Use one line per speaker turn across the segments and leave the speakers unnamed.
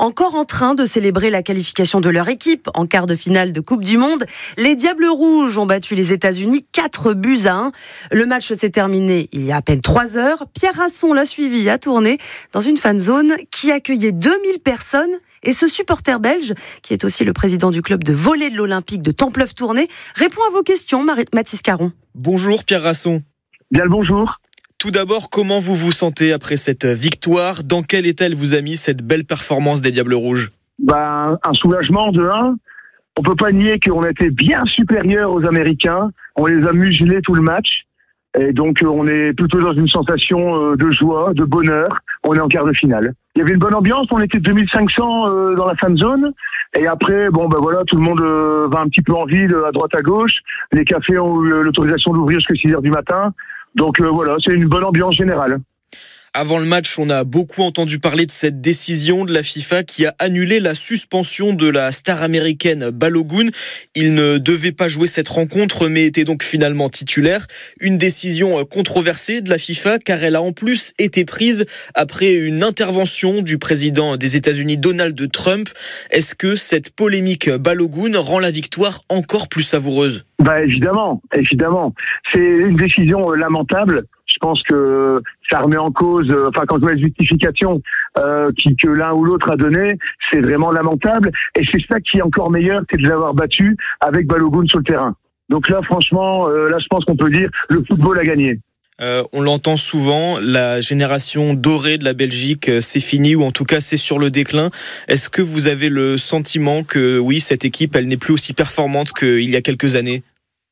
encore en train de célébrer la qualification de leur équipe en quart de finale de Coupe du Monde. Les Diables Rouges ont battu les États-Unis 4-1. Le match s'est terminé il y a à peine 3 heures. Pierre Rasson l'a suivi à Tournai dans une fan zone qui accueillait 2000 personnes. Et ce supporter belge, qui est aussi le président du club de volley de l'Olympique de Templeuf-Tournai, répond à vos questions, Mathis Caron.
Bonjour Pierre Rasson.
Bien le bonjour.
Tout d'abord, comment vous vous sentez après cette victoire ? Dans quel état elle vous a mis cette belle performance des Diables Rouges ?
Un soulagement de 1. On peut pas nier qu'on était bien supérieur aux Américains. On les a muselés tout le match. Et donc, on est plutôt dans une sensation de joie, de bonheur. On est en quart de finale. Il y avait une bonne ambiance. On était 2500 dans la fan zone. Et après, tout le monde va un petit peu en ville, à droite, à gauche. Les cafés ont eu l'autorisation d'ouvrir jusqu'à 6h du matin. Donc c'est une bonne ambiance générale.
Avant le match, on a beaucoup entendu parler de cette décision de la FIFA qui a annulé la suspension de la star américaine Balogun. Il ne devait pas jouer cette rencontre, mais était donc finalement titulaire. Une décision controversée de la FIFA, car elle a en plus été prise après une intervention du président des États-Unis, Donald Trump. Est-ce que cette polémique Balogun rend la victoire encore plus savoureuse ?
Évidemment. C'est une décision lamentable. Je pense que ça remet en cause, quand je vois les justifications que l'un ou l'autre a donné, c'est vraiment lamentable. Et c'est ça qui est encore meilleur, c'est de l'avoir battu avec Balogun sur le terrain. Donc là, franchement, je pense qu'on peut dire le football a gagné.
On l'entend souvent, la génération dorée de la Belgique, c'est fini, ou en tout cas c'est sur le déclin. Est-ce que vous avez le sentiment que oui, cette équipe, elle n'est plus aussi performante qu'il y a quelques années ?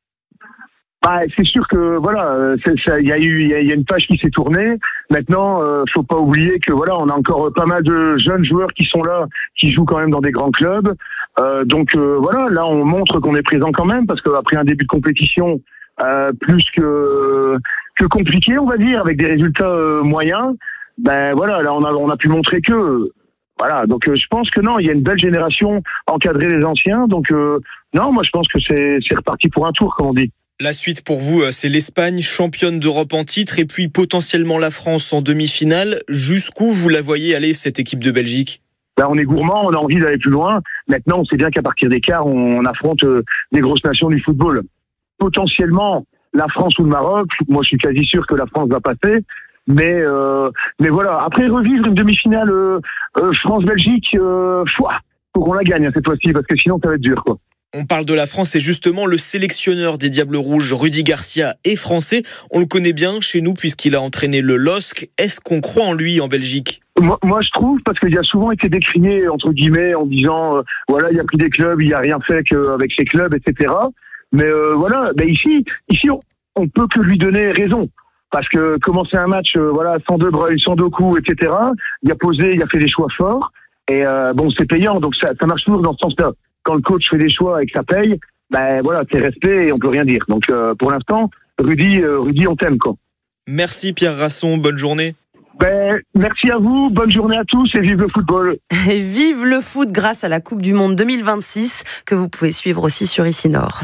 C'est sûr que il y a une page qui s'est tournée. Maintenant, faut pas oublier que on a encore pas mal de jeunes joueurs qui sont là, qui jouent quand même dans des grands clubs. Là on montre qu'on est présent quand même, parce qu'après un début de compétition plus que compliqué, on va dire, avec des résultats moyens. Là on a pu montrer que. Donc je pense que non, il y a une belle génération encadrée des anciens. Donc moi je pense que c'est reparti pour un tour, comme on dit.
La suite pour vous, c'est l'Espagne, championne d'Europe en titre, et puis potentiellement la France en demi-finale. Jusqu'où vous la voyez aller, cette équipe de Belgique ?
On est gourmand, on a envie d'aller plus loin. Maintenant, on sait bien qu'à partir des quarts, on affronte des grosses nations du football. Potentiellement, la France ou le Maroc. Moi, je suis quasi sûr que la France va passer. Mais voilà. Après, revivre une demi-finale France-Belgique, faut qu'on la gagne cette fois-ci, parce que sinon, ça va être dur, quoi.
On parle de la France, et justement le sélectionneur des Diables Rouges, Rudy Garcia, est français. On le connaît bien chez nous puisqu'il a entraîné le LOSC. Est-ce qu'on croit en lui en Belgique ?
Moi, je trouve, parce qu'il a souvent été décrié, entre guillemets, en disant il a pris des clubs, il a rien fait qu'avec ses clubs, etc. Mais ici, on peut que lui donner raison. Parce que commencer un match sans De Bruyne, sans Doku, etc., il a posé, il a fait des choix forts. Et c'est payant, donc ça marche toujours dans ce sens-là. Quand le coach fait des choix et que ça paye, c'est respect et on peut rien dire. Donc pour l'instant, Rudy, on t'aime, quoi.
Merci Pierre Rasson, bonne journée.
Merci à vous, bonne journée à tous et vive le football.
Et vive le foot grâce à la Coupe du Monde 2026 que vous pouvez suivre aussi sur ICI Nord.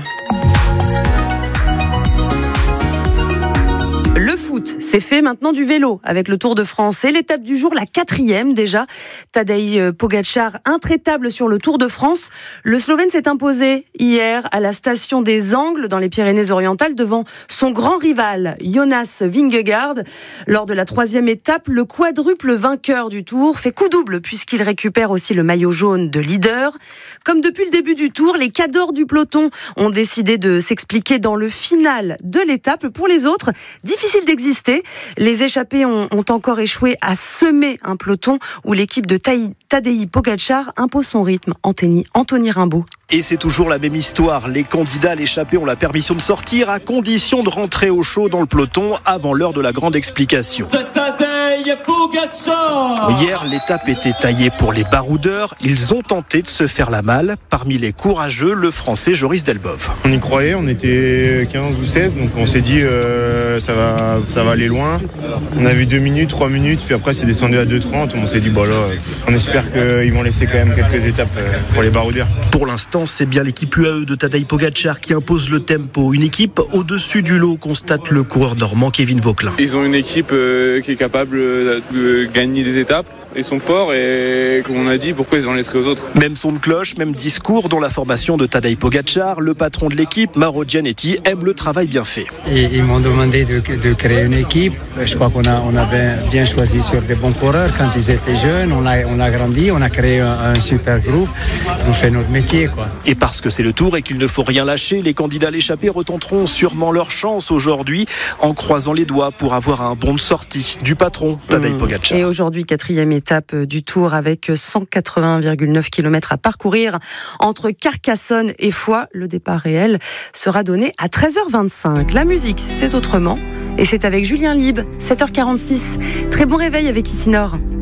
Le foot, c'est fait maintenant du vélo avec le Tour de France. Et l'étape du jour, la 4e déjà. Tadej Pogačar, intraitable sur le Tour de France. Le Slovène s'est imposé hier à la station des Angles dans les Pyrénées-Orientales devant son grand rival Jonas Vingegaard. Lors de la 3e étape, le quadruple vainqueur du Tour fait coup double puisqu'il récupère aussi le maillot jaune de leader. Comme depuis le début du Tour, les cadors du peloton ont décidé de s'expliquer dans le final de l'étape. Pour les autres, difficile d'exister. Les échappés ont encore échoué à semer un peloton où l'équipe de Tadej Pogačar impose son rythme. Anthony Rimbaud.
Et c'est toujours la même histoire. Les candidats à l'échappée ont la permission de sortir à condition de rentrer au chaud dans le peloton avant l'heure de la grande explication. Hier, l'étape était taillée pour les baroudeurs. Ils ont tenté de se faire la malle. Parmi les courageux, le français Joris Delbov.
On y croyait, on était 15 ou 16, donc on s'est dit ça va aller loin. On a vu 2 minutes, 3 minutes, puis après c'est descendu à 2,30. On s'est dit on espère qu'ils vont laisser quand même quelques étapes pour les baroudeurs.
Pour l'instant, c'est bien l'équipe UAE de Tadej Pogačar qui impose le tempo. Une équipe au-dessus du lot, constate le coureur normand Kevin Vauquelin.
Ils ont une équipe qui est capable de gagner des étapes. Ils sont forts et comme on a dit, pourquoi ils en laisseraient aux autres?
Même son de cloche, même discours dans la formation de Tadej Pogačar. Le patron de l'équipe, Mauro Gianetti, aime le travail bien fait.
Et ils m'ont demandé de créer une équipe. Je crois qu'on a bien choisi sur des bons coureurs quand ils étaient jeunes. On a grandi, on a créé un super groupe. On fait notre métier, quoi.
Et parce que c'est le Tour et qu'il ne faut rien lâcher, les candidats à l'échappée retenteront sûrement leur chance aujourd'hui en croisant les doigts pour avoir un bon de sortie du patron Tadej Pogačar.
Et aujourd'hui, 4e étape du Tour avec 181,9 km à parcourir entre Carcassonne et Foix. Le départ réel sera donné à 13h25. La musique, c'est autrement. Et c'est avec Julien Lieb, 7h46. Très bon réveil avec Ici Nord.